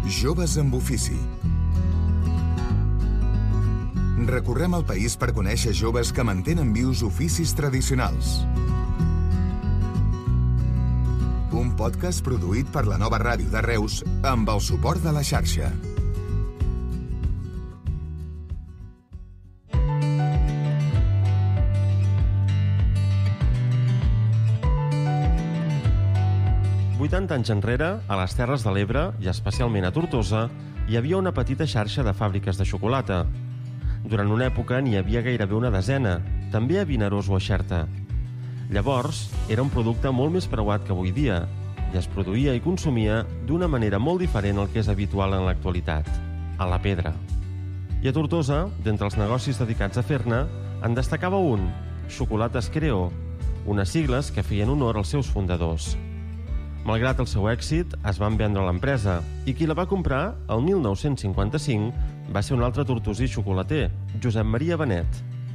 Joves amb ofici. Recorrem el país per conèixer joves que mantenen vius oficis tradicionals. Un podcast produït per la Nova Ràdio de Reus amb el suport de la xarxa. Anys enrere, a les Terres de l'Ebre, i especialment a Tortosa, hi havia una petita xarxa de fàbriques de xocolata. Durant una època n'hi havia gairebé una desena, també a Vinaròs o a Xerta. Llavors, era un producte molt més preuat que avui dia, i es produïa i consumia d'una manera molt diferent al que és habitual en l'actualitat, a la pedra. I a Tortosa, d'entre els negocis dedicats a fer-ne, en destacava un, Xocolates Creó, unes sigles que feien honor als seus fundadors. Malgrat el seu èxit, es van vendre a l'empresa i qui la va comprar, el 1955, va ser un altre tortosí xocolater, Josep Maria Benet.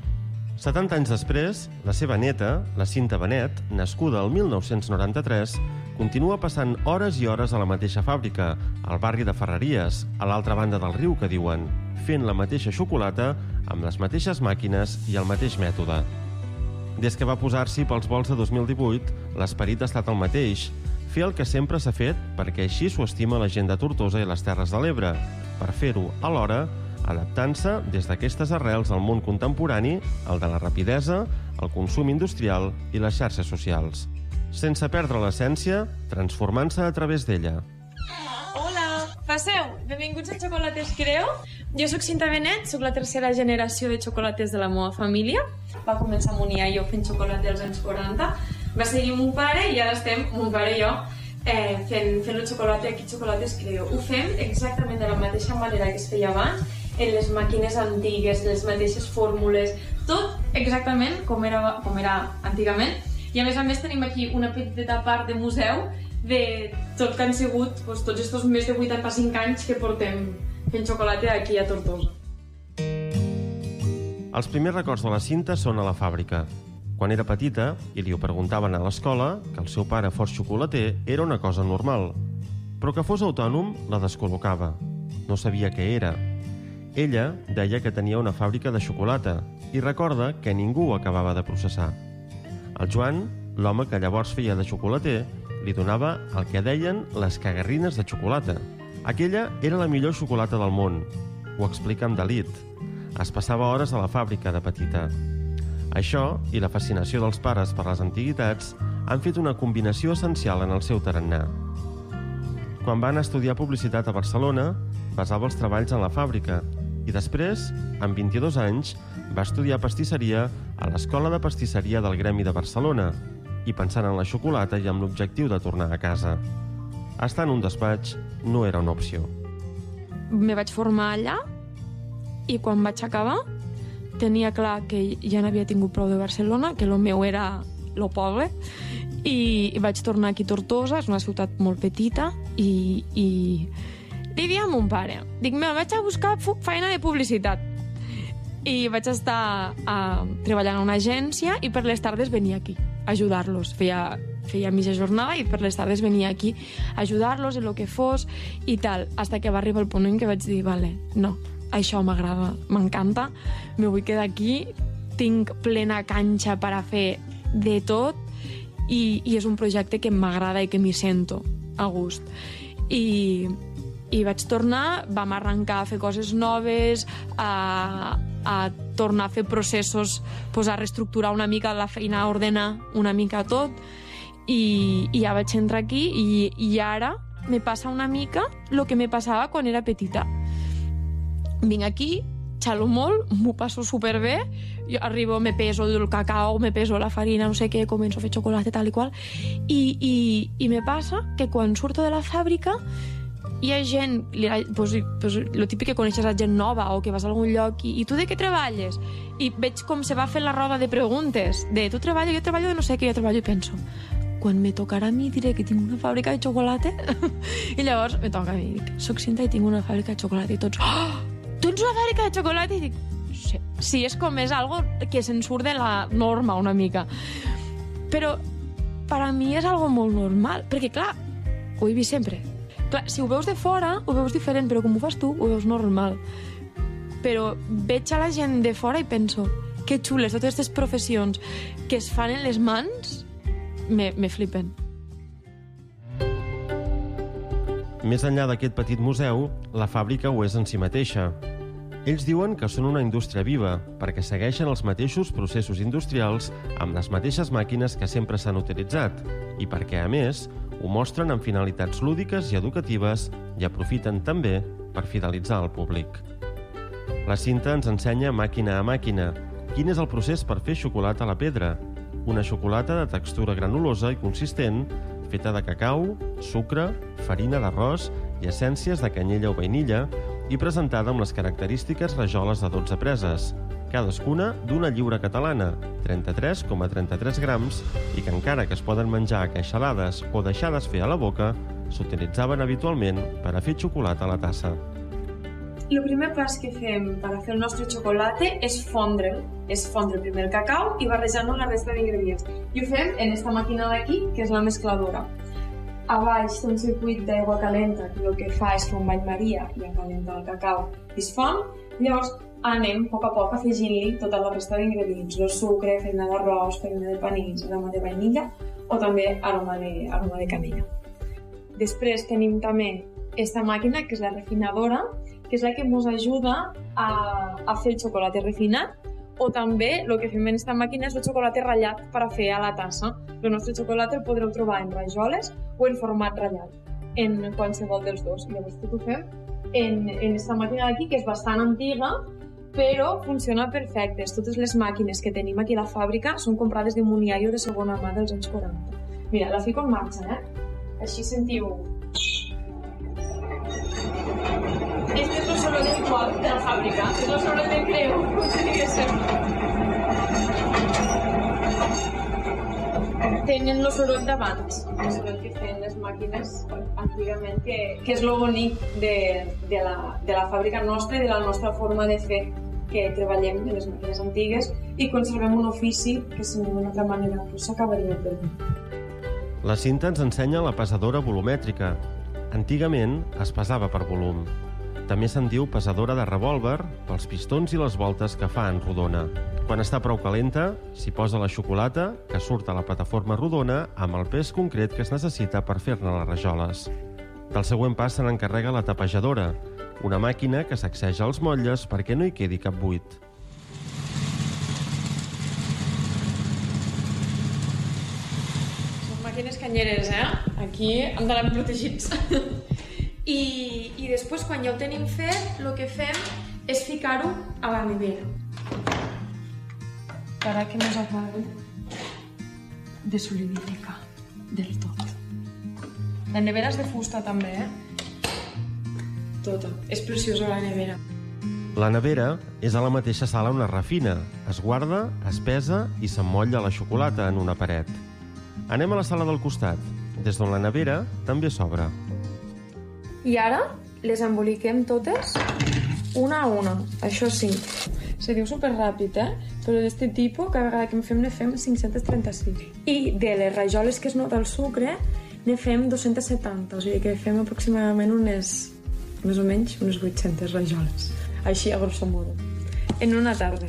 70 anys després, la seva neta, la Cinta Benet, nascuda el 1993, continua passant hores i hores a la mateixa fàbrica, al barri de Ferreries, a l'altra banda del riu, que diuen, fent la mateixa xocolata, amb les mateixes màquines i el mateix mètode. Des que va posar-s'hi pels vols de 2018, l'esperit ha estat el mateix, fer el que sempre s'ha fet perquè així s'ho estima la gent de Tortosa i les Terres de l'Ebre, per fer-ho, alhora, adaptant-se des d'aquestes arrels al món contemporani, el de la rapidesa, el consum industrial i les xarxes socials. Sense perdre l'essència, transformant-se a través d'ella. Hola, passeu, benvinguts a Xocolates Creo. Jo sóc Cinta Benet, sóc la tercera generació de xocolates de la meva família. Va començar amb un iaio fent xocolata als anys 40. Va seguir mon pare i ara estem, mon pare i jo, fent el xocolata aquí, Xocolates Creo. Ho fem exactament de la mateixa manera que es feia abans, en les màquines antigues, les mateixes fórmules, tot exactament com era antigament. I a més tenim aquí una petita part de museu de tot que han sigut tots aquests més de 85 anys que portem fent xocolata aquí a Tortosa. Els primers records de la Cinta són a la fàbrica. Quan era petita, i li ho preguntaven a l'escola, que el seu pare fos xocolater era una cosa normal. Però que fos autònom la descol·locava. No sabia què era. Ella deia que tenia una fàbrica de xocolata i recorda que ningú ho acabava de processar. El Joan, l'home que llavors feia de xocolater, li donava el que deien les cagarrines de xocolata. Aquella era la millor xocolata del món. Ho explica amb delit. Es passava hores a la fàbrica de petita. Això i la fascinació dels pares per les antiguitats han fet una combinació essencial en el seu tarannà. Quan van estudiar publicitat a Barcelona, basava els treballs en la fàbrica i després, amb 22 anys, va estudiar pastisseria a l'Escola de Pastisseria del Gremi de Barcelona i pensant en la xocolata i amb l'objectiu de tornar a casa. Estar en un despatx no era una opció. Me vaig formar allà i quan vaig acabar tenia clar que ja n'havia tingut prou de Barcelona, que el meu era el poble, i vaig tornar aquí a Tortosa, és una ciutat molt petita, i li dia a mon pare, dic, vaig a buscar feina de publicitat. I vaig estar treballant a una agència i per les tardes venia aquí a ajudar-los. Feia mitja jornada i per les tardes venia aquí a ajudar-los en el que fos i tal, fins que va arribar el punt en què vaig dir, vale, no, això m'agrada, m'encanta, me vull quedar aquí, tinc plena canxa per a fer de tot i és un projecte que m'agrada i que m'hi sento a gust. I vaig tornar, vam arrencar a fer coses noves, a tornar a fer processos, a reestructurar una mica la feina, a ordenar una mica tot i ja vaig entrar aquí i ara me passa una mica el que me passava quan era petita. Vinc aquí, xalo molt, m'ho passo superbé, jo arribo, me peso el cacao, me peso la farina, no sé què, començo a fer xocolata, tal i qual, i me passa que quan surto de la fàbrica hi ha gent, lo típic que coneixes a gent nova o que vas a algun lloc i tu de què treballes? I veig com se va fer la roda de preguntes, de tu treballo, jo treballo de no sé què, jo treballo i penso, quan me tocarà a mi diré que tinc una fàbrica de xocolata? I llavors me toca a mi, dic, soc Cinta i tinc una fàbrica de xocolata i tots, oh! Tu ets una fàbrica de xocolata? I dic, sí, és com és algo que se'n surt de la norma una mica. Però per a mi és algo molt normal, perquè clar, ho he vist sempre. Clar, si ho veus de fora, ho veus diferent, però com ho fas tu, ho veus normal. Però veig a la gent de fora i penso, que xules, totes aquestes professions que es fan en les mans, me flipen. Més enllà d'aquest petit museu, la fàbrica ho és en si mateixa. Ells diuen que són una indústria viva, perquè segueixen els mateixos processos industrials amb les mateixes màquines que sempre s'han utilitzat i perquè, a més, ho mostren amb finalitats lúdiques i educatives i aprofiten també per fidelitzar el públic. La Cinta ens ensenya màquina a màquina quin és el procés per fer xocolata a la pedra, una xocolata de textura granulosa i consistent feta de cacau, sucre, farina d'arròs i essències de canyella o vainilla i presentada amb les característiques rajoles de 12 preses, cadascuna d'una lliura catalana, 33,33 grams, i que encara que es poden menjar queixalades o deixar desfer a la boca, s'utilitzaven habitualment per a fer xocolata a la tassa. El primer pas que fem per a fer el nostre xocolata és fondre'l. És fondre primer el cacau i barrejar-lo amb la resta d'ingredients. I ho fem en esta màquina d'aquí, que és la mescladora. A baix té un circuit d'aigua calenta que el que fa és fer un bany maria i acalenta el cacau i es fon. Llavors anem a poc afegint-li tota la resta d'ingredients, el sucre, farina d'arròs, farina de panís, aroma de vainilla o també aroma de canella. Després tenim també aquesta màquina que és la refinadora, que és la que ens ajuda a fer el xocolata refinat, o també el que fem en aquesta màquina és el xocolata ratllat per a fer a la tassa. El nostre xocolata el podreu trobar en rajoles o en format ratllat, en qualsevol dels dos. Llavors tot ho fem en aquesta màquina d'aquí, que és bastant antiga, però funciona perfecte. Totes les màquines que tenim aquí a la fàbrica són comprades de Muniaio de segona mà dels anys 40. Mira, la fico en marxa, Així sentiu. Este és el soroll habitual de la fàbrica, és el soroll de creu, com si diguéssim. Tenen el soroll d'abans, el soroll que feien les màquines antigament, que és el bonic de la fàbrica nostra i de la nostra forma de fer, que treballem en les màquines antigues i conservem un ofici que, si no d'una altra manera, s'acabaria perdent. La Cinta ens ensenya la pesadora volumètrica. Antigament es pesava per volum. També se'n diu pesadora de revòlver pels pistons i les voltes que fa en rodona. Quan està prou calenta, s'hi posa la xocolata, que surt a la plataforma rodona amb el pes concret que es necessita per fer-ne les rajoles. Del següent pas se n'encarrega la tapejadora, una màquina que sacseja els motlles perquè no hi quedi cap buit. Són màquines canyeres, Aquí hem d'anar ben protegits. I després, quan ja ho tenim fet, el que fem és ficar-ho a la nevera. Per que ens acabi de solidificar del tot. La nevera és de fusta també, Tota. És preciosa la nevera. La nevera és a la mateixa sala on es refina, es guarda, es pesa i s'emmotlla la xocolata en una paret. Anem a la sala del costat, des d'on la nevera també s'obre. I ara les emboliquem totes una a una, això sí. Se diu superràpid, però d'aquest tipus, cada vegada que en fem, ne fem 536. I de les rajoles que es nota el sucre, ne fem 270, o sigui que fem aproximadament més o menys unes 800 rajoles. Així, a grosso modo. En una tarda.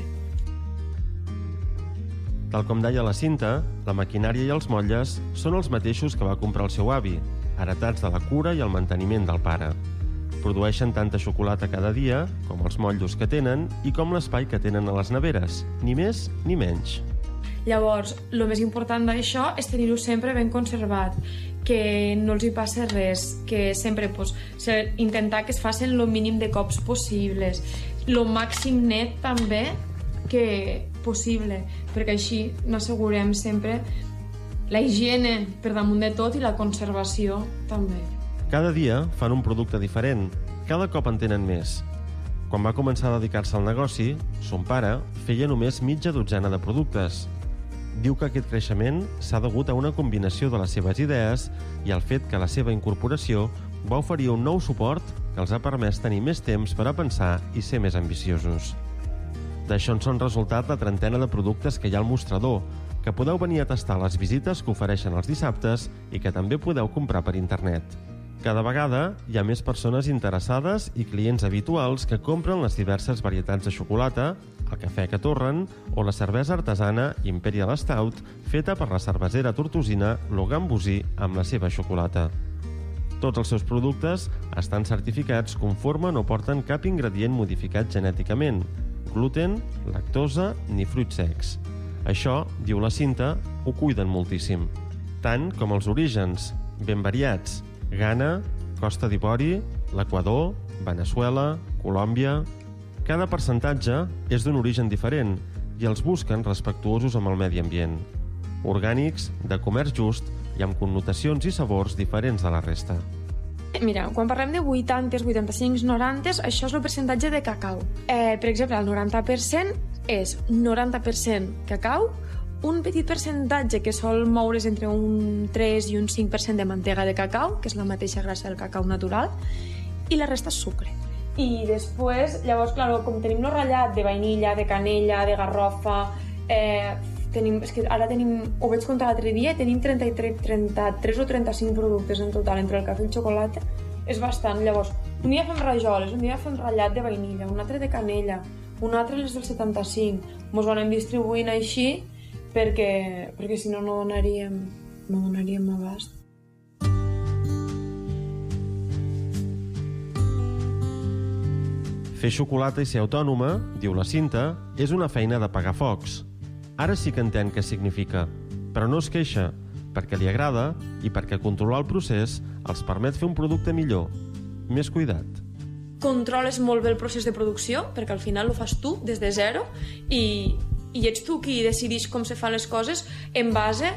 Tal com deia la Cinta, la maquinària i els motlles són els mateixos que va comprar el seu avi, heretats de la cura i el manteniment del pare. Produeixen tanta xocolata cada dia com els motllos que tenen i com l'espai que tenen a les neveres, ni més ni menys. Llavors, el més important d'això és tenir-ho sempre ben conservat, que no els hi passa res, que sempre intentar que es facin el mínim de cops possibles, el màxim net també que possible, perquè així n'assegurem sempre la higiene per damunt de tot i la conservació també. Cada dia fan un producte diferent, cada cop en tenen més. Quan va començar a dedicar-se al negoci, son pare feia només mitja dotzena de productes. Diu que aquest creixement s'ha degut a una combinació de les seves idees i al fet que la seva incorporació va oferir un nou suport que els ha permès tenir més temps per a pensar i ser més ambiciosos. D'això en són resultat la trentena de productes que hi ha al mostrador, que podeu venir a tastar a les visites que ofereixen els dissabtes i que també podeu comprar per internet. Cada vegada hi ha més persones interessades i clients habituals que compren les diverses varietats de xocolata, el cafè que torren o la cervesa artesana Imperial Stout feta per la cervesera tortosina Logan Bosí amb la seva xocolata. Tots els seus productes estan certificats conforme no porten cap ingredient modificat genèticament, gluten, lactosa ni fruits secs. Això, diu la Cinta, ho cuiden moltíssim. Tant com els orígens, ben variats: Ghana, Costa d'Ivori, l'Equador, Veneçuela, Colòmbia... Cada percentatge és d'un origen diferent i els busquen respectuosos amb el medi ambient. Orgànics, de comerç just i amb connotacions i sabors diferents de la resta. Mira, quan parlem de 80s, 85s, 90s, això és el percentatge de cacau. Per exemple, el 90% és 90% cacau, un petit percentatge que sol moure's entre un 3 i un 5% de mantega de cacau, que és la mateixa gràcia del cacau natural, i la resta és sucre. I després, llavors, clar, com tenim el ratllat de vainilla, de canella, de garrofa, és que ara tenim, ho vaig comptar l'altre dia, tenim 33 o 35 productes en total entre el cafè i el xocolata. És bastant. Llavors, un dia fem rajoles, un dia fem ratllat de vainilla, un altre de canella, un altre les del 75. Mos ho anem distribuint així perquè si no donaríem abast. Fer xocolata i ser autònoma, diu la Cinta, és una feina de pagar focs. Ara sí que entén què significa, però no es queixa, perquè li agrada i perquè controlar el procés els permet fer un producte millor, més cuidat. Controles molt bé el procés de producció, perquè al final ho fas tu des de zero i ets tu qui decideix com se fan les coses en base